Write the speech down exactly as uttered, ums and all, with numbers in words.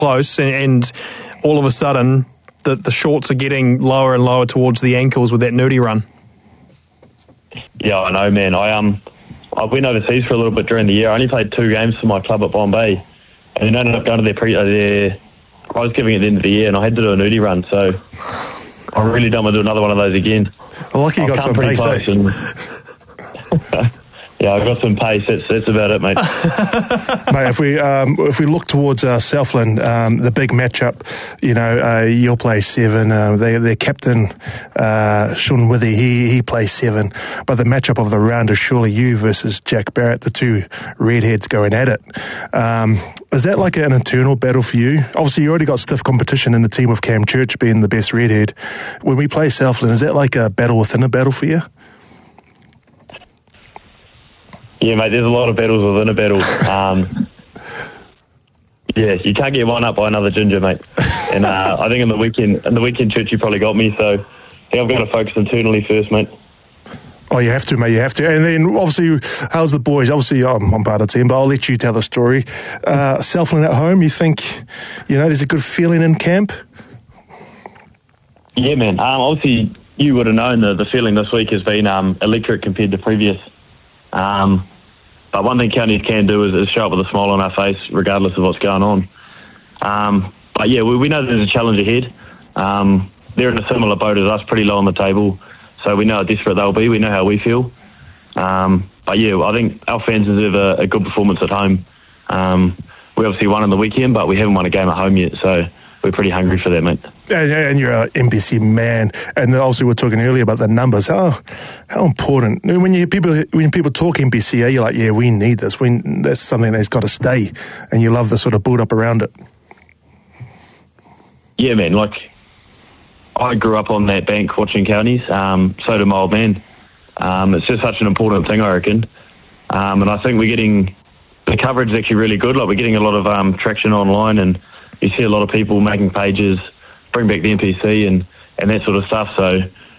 close, and, and all of a sudden the, the shorts are getting lower and lower towards the ankles with that nudie run. Yeah, I know, man. I um, I went overseas for a little bit during the year. I only played two games for my club at Bombay, and then ended up going to their pre uh, their prize giving at the end of the year, and I had to do a nudie run. So I really don't want to do another one of those again. Well, lucky you got some pace, eh? And yeah, I got some pace. That's that's about it, mate. Mate, if we um, if we look towards uh, Southland, um, the big matchup, you know, uh, you'll play seven. Uh, they, their captain, uh, Sean Withy, he he plays seven. But the matchup of the round is surely you versus Jack Barrett, the two redheads going at it. Um, is that like an internal battle for you? Obviously, you already got stiff competition in the team of Cam Church being the best redhead. When we play Southland, is that like a battle within a battle for you? Yeah, mate, there's a lot of battles within a battle. Um, yeah, you can't get one up by another ginger, mate. And uh, I think in the weekend, in the weekend, Church, you probably got me. So I think I've got to focus internally first, mate. Oh, you have to, mate, you have to. And then, obviously, how's the boys? Obviously, I'm, I'm part of the team, but I'll let you tell the story. Uh, Southland at home, you think, you know, there's a good feeling in camp? Yeah, man. Um, obviously, you would have known that the feeling this week has been um, electric compared to previous. Um, but one thing counties can do is, is show up with a smile on our face, regardless of what's going on. Um, but yeah, we, we know there's a challenge ahead. Um, they're in a similar boat as us, pretty low on the table, so we know how desperate they'll be. We know how we feel. Um, but yeah, I think our fans deserve a, a good performance at home. Um, we obviously won on the weekend, but we haven't won a game at home yet, so we're pretty hungry for that, mate. And, and you're an N B C man, and obviously we were talking earlier about the numbers. How how important when you people when people talk N B C, you're like, yeah, we need this. We that's something that's got to stay, and you love the sort of build up around it. Yeah, man. Like I grew up on that bank watching counties. Um, so did my old man. Um, it's just such an important thing, I reckon. Um, and I think we're getting the coverage is actually really good. Like we're getting a lot of um, traction online, and you see a lot of people making pages, bring back the N P C and, and that sort of stuff. So